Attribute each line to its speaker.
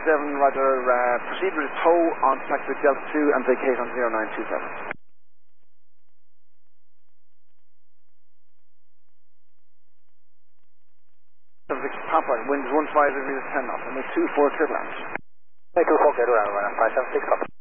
Speaker 1: 0927, roger, proceed with tow on taxi Delta 2 and vacate on 0927. Papa, wind is 15 degrees 10 knots, and it's 24 clear lands.
Speaker 2: 24 clear lands, 576 Papa.